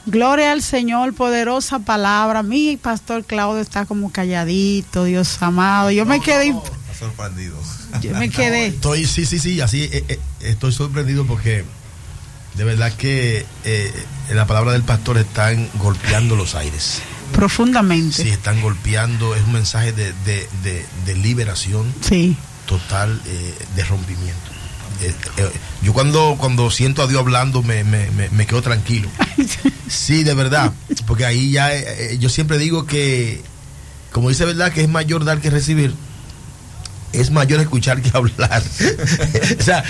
Gloria al Señor, poderosa palabra. Mi pastor Claudio está como calladito, Dios amado. Yo me quedé sorprendido. Yo me quedé. Sí, así estoy sorprendido porque de verdad que la palabra del pastor están golpeando los aires. Profundamente. Sí, están golpeando, es un mensaje de liberación. Sí. Total, de rompimiento. Yo cuando siento a Dios hablando me quedo tranquilo. Sí, de verdad, porque ahí ya yo siempre digo que, como dice, verdad, que es mayor dar que recibir, es mayor escuchar que hablar. O sea,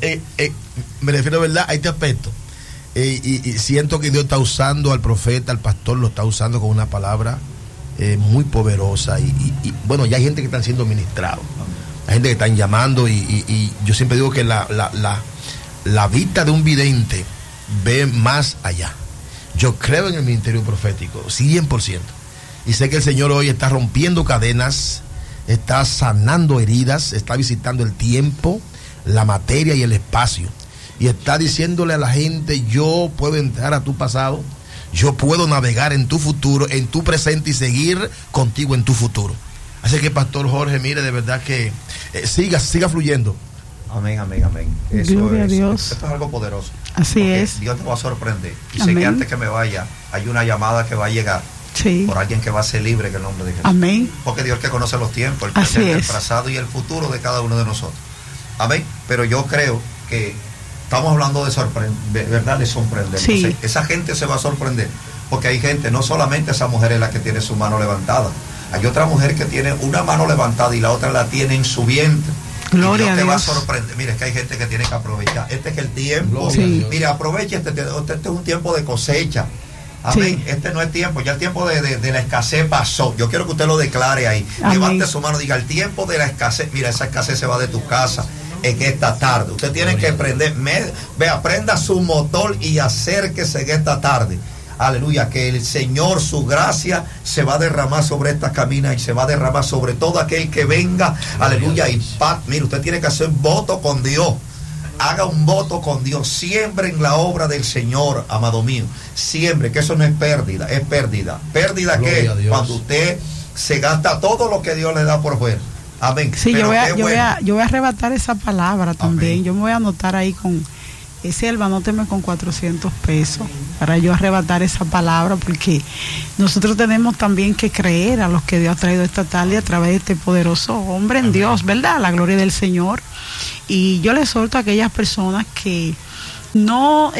me refiero, verdad, a este aspecto. Y siento que Dios está usando al profeta, al pastor, lo está usando con una palabra muy poderosa y bueno, ya hay gente que están siendo ministrados. Hay gente que están llamando y yo siempre digo que la vista de un vidente ve más allá. Yo creo en el ministerio profético, 100%. Y sé que el Señor hoy está rompiendo cadenas, está sanando heridas, está visitando el tiempo, la materia y el espacio. Y está diciéndole a la gente, yo puedo entrar a tu pasado, yo puedo navegar en tu futuro, en tu presente y seguir contigo en tu futuro. Así que, Pastor Jorge, mire, de verdad que siga fluyendo. Amén. Gloria a Dios. Esto es algo poderoso. Así es. Dios te va a sorprender. Y Amén. sé que antes que me vaya, hay una llamada que va a llegar. Sí. Por alguien que va a ser libre en el nombre de Jesús. Amén. Porque Dios que conoce los tiempos, el Así presente, el es. pasado y el futuro de cada uno de nosotros. Amén. Pero yo creo que estamos hablando de sorprender, ¿verdad? De sorprender. Sí. Entonces, esa gente se va a sorprender. Porque hay gente, no solamente esa mujer es la que tiene su mano levantada. Hay otra mujer que tiene una mano levantada y la otra la tiene en su vientre. Gloria y Dios a te Dios. va a sorprender. Mira, es que hay gente que tiene que aprovechar. Este es el tiempo. Sí. Mira, aprovecha este es un tiempo de cosecha. Amén. Sí. Este no es tiempo, ya el tiempo de la escasez pasó. Yo quiero que usted lo declare ahí. Amén. Levante su mano, diga, el tiempo de la escasez, mira, esa escasez se va de tu casa en esta tarde. Usted tiene que prender, prenda su motor y acérquese en esta tarde. Aleluya, que el Señor, su gracia se va a derramar sobre estas caminas y se va a derramar sobre todo aquel que venga. Aleluya, y paz. Mire, usted tiene que hacer un voto con Dios. Haga un voto con Dios. Siempre en la obra del Señor, amado mío. Siempre, que eso no es pérdida, es pérdida. ¿Pérdida qué? Cuando usted se gasta todo lo que Dios le da por fuera. Amén. Sí, pero yo voy a arrebatar esa palabra también. Amén. Yo me voy a anotar ahí con... Selva, anóteme con 400 pesos para yo arrebatar esa palabra, porque nosotros tenemos también que creer a los que Dios ha traído esta tarde a través de este poderoso hombre en Dios, ¿verdad? La gloria del Señor. Y yo le exhorto a aquellas personas que no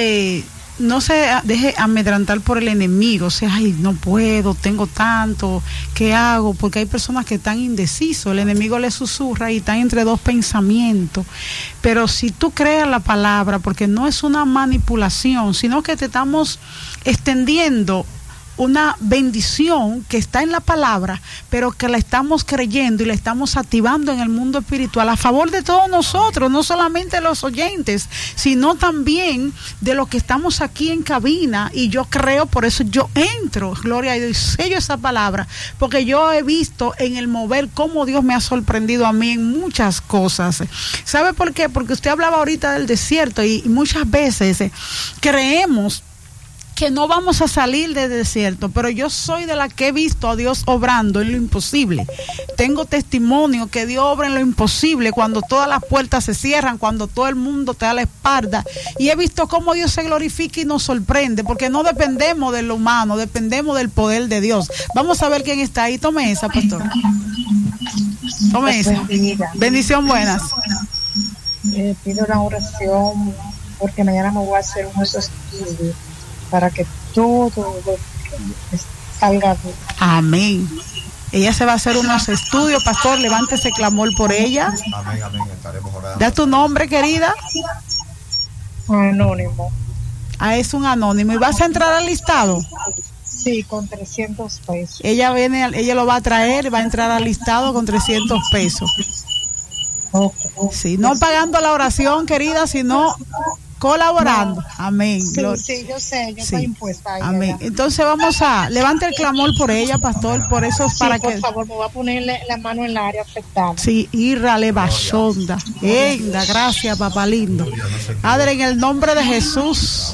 se deje amedrantar por el enemigo, o sea, ay, no puedo, tengo tanto, ¿qué hago? Porque hay personas que están indecisos, el enemigo le susurra y están entre dos pensamientos. Pero si tú creas la palabra, porque no es una manipulación, sino que te estamos extendiendo una bendición que está en la palabra, pero que la estamos creyendo y la estamos activando en el mundo espiritual a favor de todos nosotros, no solamente los oyentes, sino también de los que estamos aquí en cabina. Y yo creo, por eso yo entro, gloria a Dios, y sello esa palabra, porque yo he visto en el mover cómo Dios me ha sorprendido a mí en muchas cosas. ¿Sabe por qué? Porque usted hablaba ahorita del desierto y muchas veces creemos que no vamos a salir del desierto, pero yo soy de la que he visto a Dios obrando en lo imposible. Tengo testimonio que Dios obra en lo imposible cuando todas las puertas se cierran, cuando todo el mundo te da la espalda, y he visto cómo Dios se glorifica y nos sorprende, porque no dependemos de lo humano, dependemos del poder de Dios. Vamos a ver quién está ahí. Tome esa, pastor. Tome esa. Bendición, buenas. Pido una oración porque mañana me voy a hacer unos estudios para que todo salga bien. Amén. Ella se va a hacer unos estudios, pastor, levante ese clamor por ella. Amén, estaremos orando. Da tu nombre, querida. Anónimo. Es un anónimo. ¿Y vas a entrar al listado? Sí, con 300 pesos. Ella lo va a traer, va a entrar al listado con 300 pesos. Okay. Sí, no pagando la oración, querida, sino colaborando. Amén. Sí, yo sé, yo estoy impuesta ahí. Amén. ¿verdad? Entonces vamos a levantar el clamor por ella, pastor, por eso Sí, para por que... favor, me voy a ponerle la mano en la área afectada. Sí, irra le basonda. Gracias, papá lindo. Padre, en el nombre de Jesús,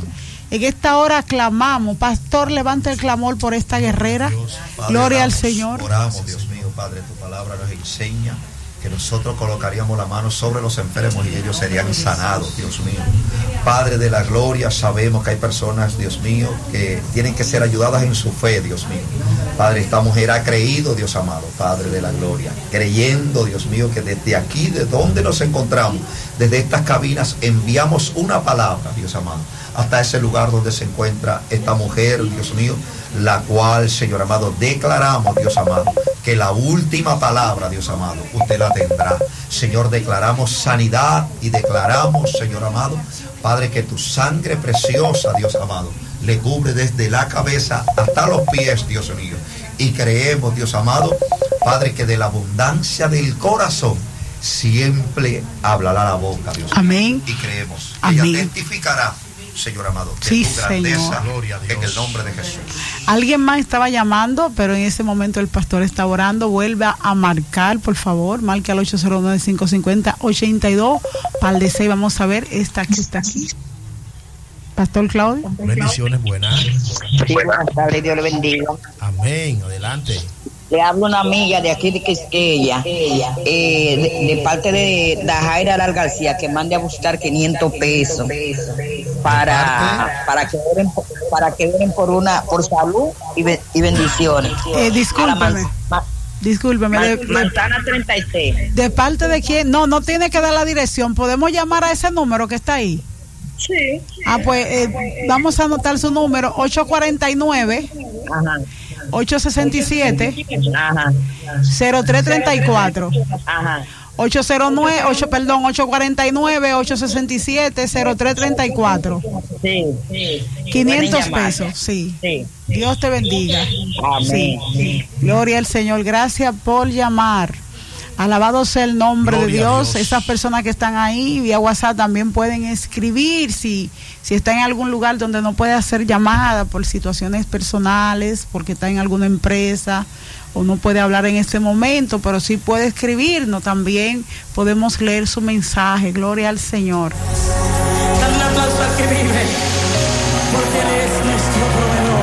En esta hora clamamos. Pastor, levante el clamor por esta guerrera. Padre, Gloria oramos, al Señor. Oramos, Dios mío, Padre, tu palabra nos enseña que nosotros colocaríamos la mano sobre los enfermos y ellos serían sanados, Dios mío. Padre de la gloria, sabemos que hay personas, Dios mío, que tienen que ser ayudadas en su fe, Dios mío. Padre, esta mujer ha creído, Dios amado, Padre de la gloria, creyendo, Dios mío, que desde aquí, de donde nos encontramos, desde estas cabinas, enviamos una palabra, Dios amado, hasta ese lugar donde se encuentra esta mujer, Dios mío, la cual, Señor amado, declaramos, Dios amado, que la última palabra, Dios amado, usted la tendrá. Señor, declaramos sanidad y declaramos, Señor amado, Padre, que tu sangre preciosa, Dios amado, le cubre desde la cabeza hasta los pies, Dios mío. Y creemos, Dios amado, Padre, que de la abundancia del corazón siempre hablará la boca, Dios. Amén. Y creemos que Amén. ella testificará, Señor amado, que Sí, tu grandeza, Señor. Gloria a Dios. en el nombre de Jesús. Alguien más estaba llamando, pero en ese momento el pastor está orando. Vuelve a marcar, por favor. Marque al 809-550-82. Par de 6. Vamos a ver esta que está aquí. Pastor Claudio. Bendiciones, buenas. Sí, buenas tardes, Dios le bendiga. Amén, adelante. Le hablo a una amiga de aquí de Quisqueya, de parte de Dajaira Aral García, que mande a buscar 500 pesos para que oren por salud y bendiciones. Discúlpeme. Discúlpeme. Manzana 36. ¿De parte de quién? No tiene que dar la dirección. ¿Podemos llamar a ese número que está ahí? Sí. Pues vamos a anotar su número: 849 Ajá. 867 Ajá. 0334. Ajá. 849 867 0334. Sí. 500 pesos, sí. Sí. Dios te bendiga. Amén. Sí. Gloria al Señor. Gracias por llamar. Alabado sea el nombre Gloria de a Dios. Dios. Esas personas que están ahí vía WhatsApp también pueden escribir si está en algún lugar donde no puede hacer llamada por situaciones personales, porque está en alguna empresa o no puede hablar en este momento, pero sí puede escribirnos. También podemos leer su mensaje. Gloria al Señor. Dale un aplauso al que vive, porque Él es nuestro proveedor.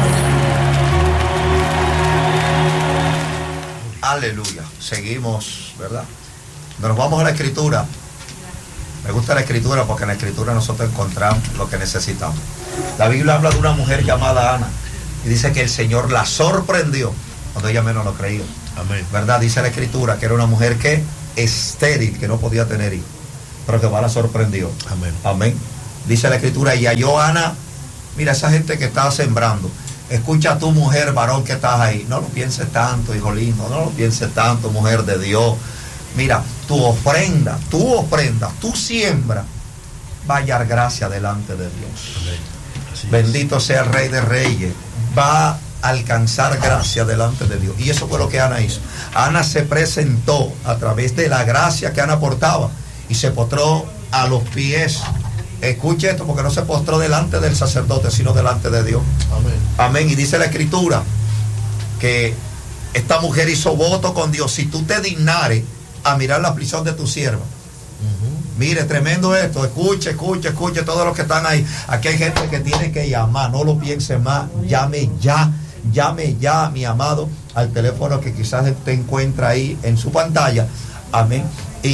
Aleluya. Seguimos, ¿verdad? Nos vamos a la escritura. Me gusta la escritura porque en la escritura nosotros encontramos lo que necesitamos. La Biblia habla de una mujer llamada Ana y dice que el Señor la sorprendió cuando ella menos lo creía. Amén. ¿Verdad? Dice la escritura que era una mujer que estéril, que no podía tener hijos, pero Jehová la sorprendió. Amén. Amén. Dice la escritura, y halló Ana, mira esa gente que está sembrando. Escucha a tu mujer, varón que estás ahí. No lo pienses tanto, hijo lindo. No lo pienses tanto, mujer de Dios. Mira, tu ofrenda, tu siembra va a hallar gracia delante de Dios. Amén. Así es. Bendito sea el Rey de Reyes. Va a alcanzar gracia delante de Dios. Y eso fue lo que Ana hizo. Ana se presentó a través de la gracia que Ana portaba y se postró a los pies. Escuche esto, porque no se postró delante del sacerdote, sino delante de Dios. Amén. Amén. Y dice la escritura que esta mujer hizo voto con Dios: si tú te dignares a mirar la aflicción de tu sierva. Mire, tremendo esto. Escuche todos los que están ahí. Aquí hay gente que tiene que llamar. No lo piense más. Llame ya, mi amado, al teléfono que quizás te encuentra ahí en su pantalla. Amén.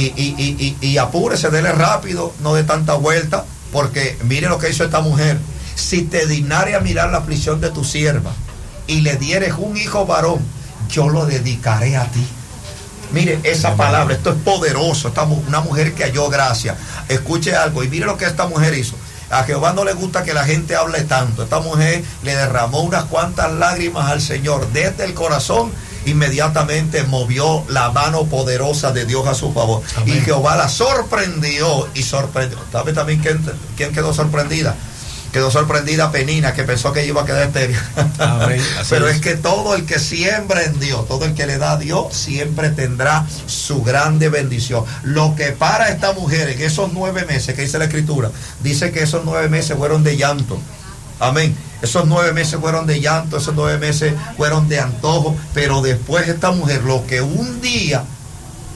Y apúrese, dele rápido, no de tanta vuelta, porque mire lo que hizo esta mujer. Si te dignares a mirar la aflicción de tu sierva y le dieres un hijo varón, yo lo dedicaré a ti. Mire esa palabra, esto es poderoso. Una mujer que halló gracia. Escuche algo y mire lo que esta mujer hizo. A Jehová no le gusta que la gente hable tanto. Esta mujer le derramó unas cuantas lágrimas al Señor desde el corazón. Inmediatamente movió la mano poderosa de Dios a su favor. Amén. Y Jehová la sorprendió y sorprendió. ¿Sabe también quién quedó sorprendida? Quedó sorprendida Penina, que pensó que iba a quedar estéril. Amén. Pero es que todo el que siembra en Dios, todo el que le da a Dios, siempre tendrá su grande bendición. Lo que para esta mujer en esos 9 meses que dice la escritura, dice que esos 9 meses fueron de llanto. Amén. Esos 9 meses fueron de llanto, esos 9 meses fueron de antojo, pero después esta mujer, lo que un día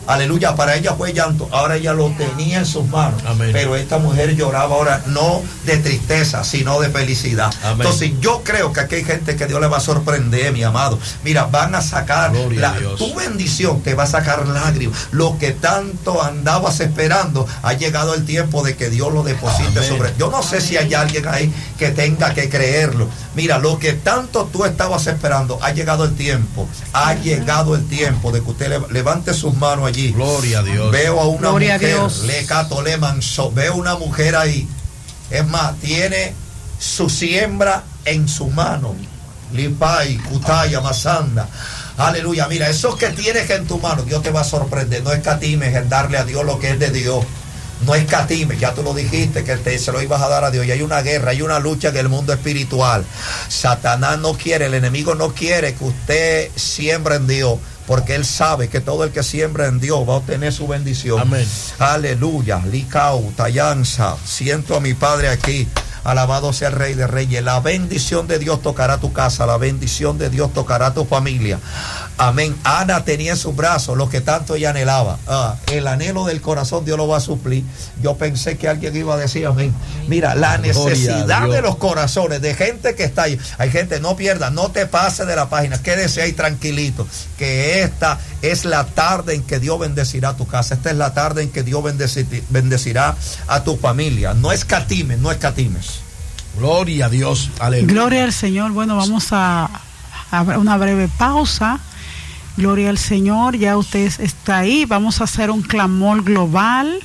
Aleluya, para ella fue llanto, ahora ella lo tenía en sus manos. Amén. Pero esta mujer lloraba ahora no de tristeza, sino de felicidad. Amén. Entonces yo creo que aquí hay gente que Dios le va a sorprender, mi amado. Mira, van a sacar tu bendición, te va a sacar lágrimas. Lo que tanto andabas esperando, ha llegado el tiempo de que Dios lo deposite. Amén. Sobre. Yo no sé si hay alguien ahí que tenga que creerlo. Mira, lo que tanto tú estabas esperando, ha llegado el tiempo. Ha llegado el tiempo de que usted levante sus manos allí. Gloria a Dios. Veo a una Gloria mujer, a Dios. le manso. Veo una mujer ahí. Es más, tiene su siembra en su mano. Lipai, Kutaya, Masanda. Aleluya. Mira, eso que tienes en tu mano, Dios te va a sorprender. No escatimes en darle a Dios lo que es de Dios. No escatimes, ya tú lo dijiste, que se lo ibas a dar a Dios. Y hay una guerra, hay una lucha en el mundo espiritual. Satanás no quiere, el enemigo no quiere que usted siembre en Dios, porque él sabe que todo el que siembra en Dios va a obtener su bendición. Amén. Aleluya. Licau, Tayanza. Siento a mi Padre aquí. Alabado sea el Rey de Reyes. La bendición de Dios tocará tu casa. La bendición de Dios tocará tu familia. Amén. Ana tenía en sus brazos lo que tanto ella anhelaba. El anhelo del corazón Dios lo va a suplir. Yo pensé que alguien iba a decir amén. Mira, la necesidad de los corazones de gente que está ahí. Hay gente, no pierda, no te pases de la página. Quédese ahí tranquilito. Que esta es la tarde en que Dios bendecirá tu casa. Esta es la tarde en que Dios bendecirá a tu familia. No escatimes, no escatimes. Gloria a Dios. Aleluya. Gloria al Señor. Bueno, vamos a una breve pausa. Gloria al Señor. Ya usted está ahí. Vamos a hacer un clamor global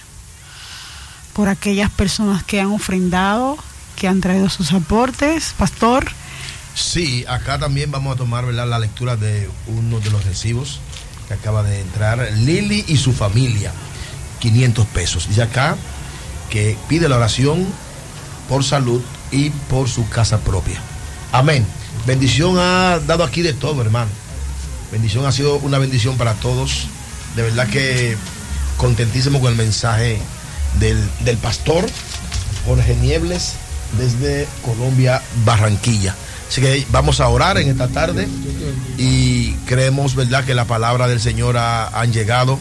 por aquellas personas que han ofrendado, que han traído sus aportes. Pastor. Sí, acá también vamos a tomar, ¿verdad?, la lectura de uno de los recibos que acaba de entrar. Lili y su familia, 500 pesos. Dice acá que pide la oración por salud y por su casa propia. Amén. Bendición ha dado aquí de todo, hermano. Bendición ha sido una bendición para todos. De verdad que contentísimo con el mensaje del pastor Jorge Niebles desde Colombia, Barranquilla. Así que vamos a orar en esta tarde y creemos, ¿verdad?, que la palabra del Señor han llegado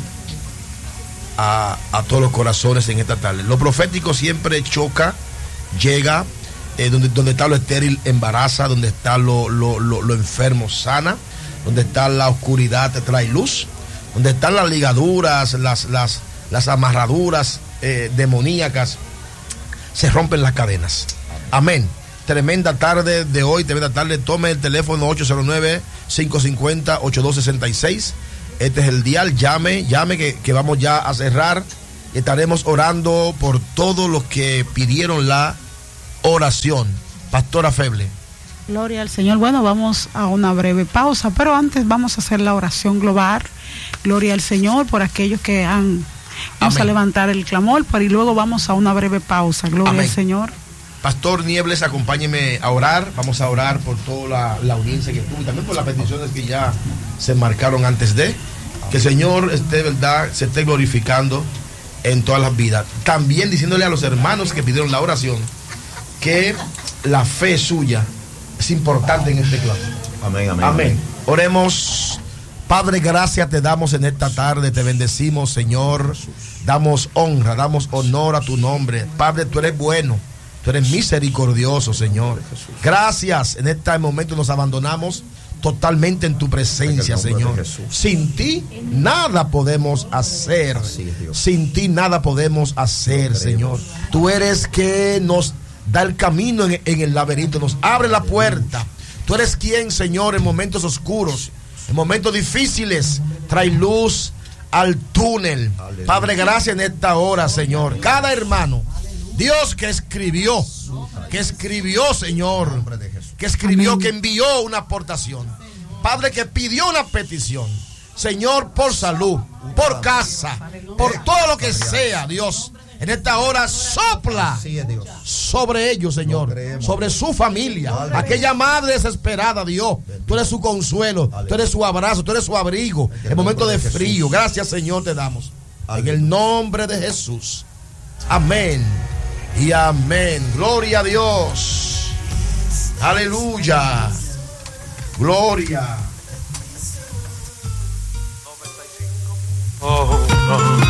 a todos los corazones en esta tarde. Lo profético siempre choca, llega, donde está lo estéril embaraza, donde está lo enfermo sana, donde está la oscuridad te trae luz, donde están las ligaduras, las amarraduras demoníacas, se rompen las cadenas. Amén. Tremenda tarde de hoy, tremenda tarde. Tome el teléfono 809-550-8266. Este es el dial. Llame que vamos ya a cerrar. Estaremos orando por todos los que pidieron la oración. Pastora Feble. Gloria al Señor. Bueno, vamos a una breve pausa, pero antes vamos a hacer la oración global. Gloria al Señor por aquellos que han... Vamos Amén. A levantar el clamor, y luego vamos a una breve pausa. Gloria Amén. Al Señor. Pastor Niebles, acompáñeme a orar. Vamos a orar por toda la audiencia que tuvo y también por las peticiones que ya se marcaron antes de que el Señor se esté glorificando en todas las vidas. También diciéndole a los hermanos que pidieron la oración que la fe suya es importante en este clamor. Amén, amén. Amén. Oremos. Padre, gracias te damos en esta tarde, te bendecimos, Señor. Damos honra, damos honor a tu nombre. Padre, tú eres bueno. Tú eres misericordioso, Señor. Gracias. En este momento nos abandonamos totalmente en tu presencia, Señor. Sin ti nada podemos hacer. Sin ti nada podemos hacer, Señor. Tú eres que nos da el camino en el laberinto, nos abre la puerta. Tú eres quien, Señor, en momentos oscuros, en momentos difíciles, trae luz al túnel. Padre, gracias en esta hora, Señor. Cada hermano, Dios, que escribió, Señor, que escribió, Amén. Que envió una aportación. Padre, que pidió una petición. Señor, por salud, por casa, por todo lo que sea, Dios. En esta hora sopla sobre ellos, Señor, sobre su familia, aquella madre desesperada, Dios. Tú eres su consuelo, tú eres su abrazo, tú eres su abrigo en momentos de frío. Gracias, Señor, te damos. En el nombre de Jesús. Amén y amén. Gloria a Dios. Aleluya. Gloria. 95.